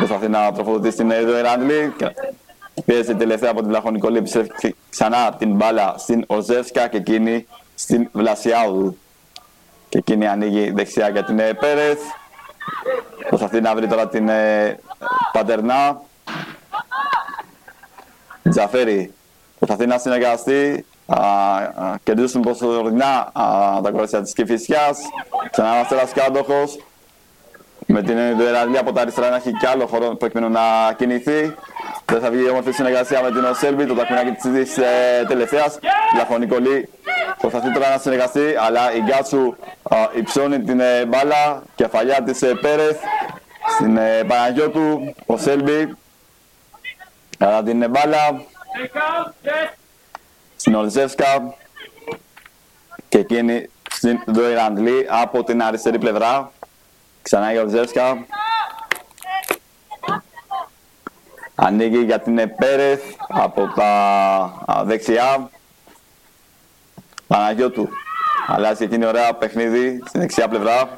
Προσπαθεί να τροφοδοτήσει την Ιεραντλή. Πιέζει τελευταία από την Βλαχονικολή. Επιστρέφει ξανά την μπάλα στην Οζεύσκα και εκείνη στην Βλασιάδου. Και εκείνη ανοίγει δεξιά για την Πέρεθ. Προσπαθεί να βρει τώρα την Πατερνά. Τζαφέρη προσπαθεί να συνεργαστεί. Κερδίσουν προσωρινά τα κορίτσια της Κηφισιάς. Ξανά ένας ένας κάτοχος. Με την Ιεραντλή από τα αριστερά να έχει κι άλλο χώρο προκειμένου να κινηθεί. Δεν θα βγει η όμορφη συνεργασία με την Οσέλβη, το τακουνάκι της τελευταίας. Βλαχονικολή προσπαθεί τώρα να συνεργαστεί, αλλά η Γκάτσου υψώνει την μπάλα. Κεφαλιά της Πέρεθ στην Παναγιώτου. Οσέλβη κατά την μπάλα στην Ολζεύσκα και εκείνη στην Ιεραντλή από την αριστερή πλευρά. Ξανά η Ολζεύσκα. Ανοίγει για την Πέρεθ από τα δεξιά. Παναγιώτου αλλάζει εκείνη ωραία παιχνίδι στην δεξιά πλευρά.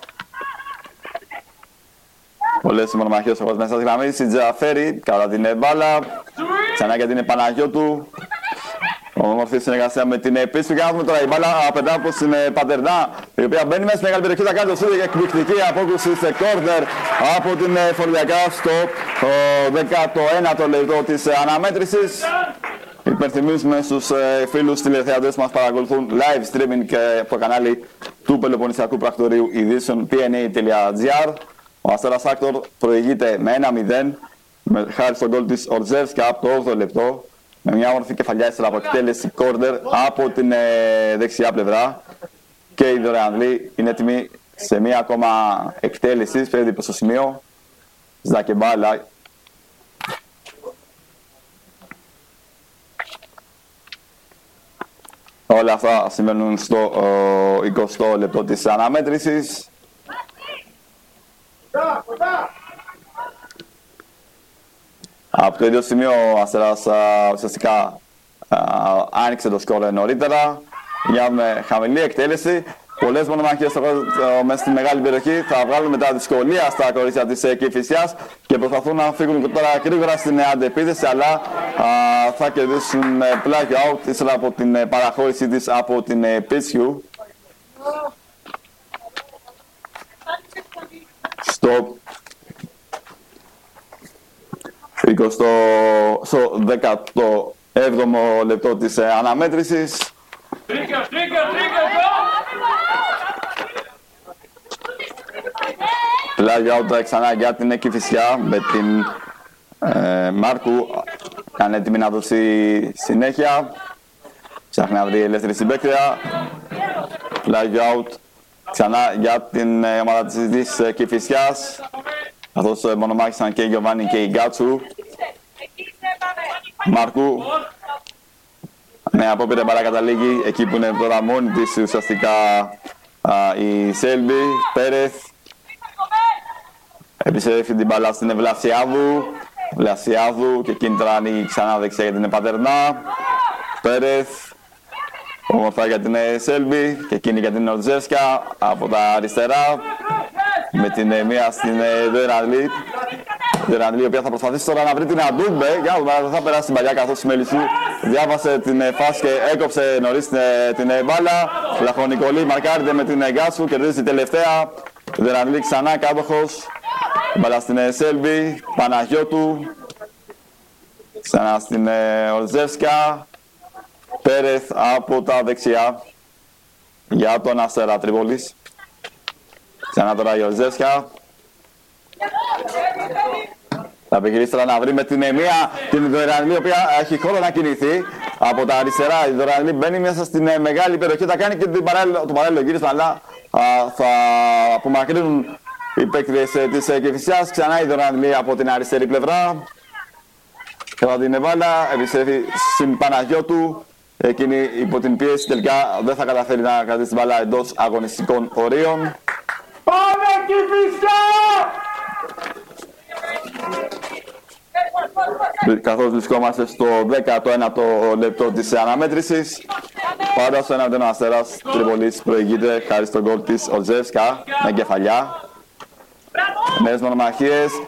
Πολλές μονομαχίες όπως μέσα στη γραμμή. Τζαφέρη κατά την μπάλα. Ξανά για την Παναγιώτου. Όμορφη συνεργασία με την πίστη. Και να δούμε τώρα η μπάλα πετά από την Πατερνά, η οποία μπαίνει μέσα στη μεγάλη περιοχή. Θα κάνει το σούδι για εκπληκτική απόκρουση σε κόρνερ από την Φορλιακά στο 19ο λεπτό της αναμέτρησης. Υπενθυμίζουμε στους φίλους τηλεθεατές που μας παρακολουθούν live streaming και από το κανάλι του Πελοποννησιακού Πρακτορείου Ειδήσεων pna.gr. Ο Αστέρας Άκτορ προηγείται με 1-0 χάρη στον γκολ της Ορτζεύσκα από το 8ο λεπτό. Με μια όμορφη κεφαλιά ύστερα από εκτέλεση κόρνερ από την δεξιά πλευρά. Και η Ιεραντλή είναι έτοιμη σε μια ακόμα εκτέλεση. Παίρνει προς το σημείο. Ζακεμπάλα. Όλα αυτά συμβαίνουν στο 20ο λεπτό της αναμέτρησης. Από το ίδιο σημείο ο Αστέρας ουσιαστικά άνοιξε το σκορ νωρίτερα. Για με χαμηλή εκτέλεση. Πολλές μονομαχίες μέσα στη μεγάλη περιοχή. Θα βγάλουν μετά δυσκολία στα κορίτσια της Κηφισιάς και προσπαθούν να φύγουν τώρα γρήγορα στην αντεπίθεση, αλλά θα κερδίσουν πλάγιο out ύστερα από την παραχώρηση της από την Πίτσιου. Στο 17ο λεπτό της αναμέτρησης. Πλάγιο out ξανά για την Κηφισιά με την Μάρκου. Είναι έτοιμη να δώσει συνέχεια. Ψάχνει να βρει ελεύθερη συμπαίκτρια. Πλάγιο out ξανά για την ομάδα της Κηφισιάς. Καθώς μονομάχησαν και η Γιωβάνη και η Γκάτσου. Μάρκου. Ναι, απόπειρα μπαλά καταλήγει εκεί που είναι τώρα μόνη της ουσιαστικά η Σέλβη. Πέρεθ. Επιστρέφει την μπαλά στην Βλασιάδου. Βλασιάδου και εκείνη τώρα ανοίγει ξανά δεξιά για την Πατερνά. Πέρεθ. Όμορφα για την Σέλβη και εκείνη για την Ορτζεύσκα από τα αριστερά. Με την μία στην Ιεραντλή. Η Ιεραντλή η οποία θα προσπαθήσει τώρα να βρει την Αντούμπε. Για να δούμε αν θα περάσει την παλιά, καθώς η Μελισσού διάβασε την φάση και έκοψε νωρίς την μπάλα. Βλαχονικολή μαρκάρεται με την Γκάτσου, κερδίζει την τελευταία. Η Ιεραντλή ξανά κάτοχος. Μπάλα στην Σέλβη. Παναγιώτου. Ξανά στην Ορτζεύσκα. Πέρεθ από τα δεξιά για τον Αστέρα Τρίπολης. Ξανά τώρα η Ορτζεύσκα. Θα επιχειρήσει τώρα να βρει με την μία την Ιεραντλή, η οποία έχει χώρο να κινηθεί. Από τα αριστερά η Ιεραντλή μπαίνει μέσα στην μεγάλη περιοχή. Θα κάνει και το παράλληλο γύρισμα, αλλά θα απομακρύνουν οι παίκτες της Κηφισιάς. Ξανά η Ιεραντλή από την αριστερή πλευρά. Και θα την εβάλα, επιστρέφει στην Παναγιώτου. Εκείνη υπό την πίεση τελικά δεν θα καταφέρει να κρατήσει την μπάλα εντός αγωνιστικών ορίων. Πάμε Κηφισιά! Καθώς βρισκόμαστε στο 19ο λεπτό της αναμέτρησης. Πάντα στο 1-1 ο Αστέρας Τρίπολης προηγείται χάρη στον γκολ της Ορτζεύσκα με κεφαλιά. Νέες μονομαχίες.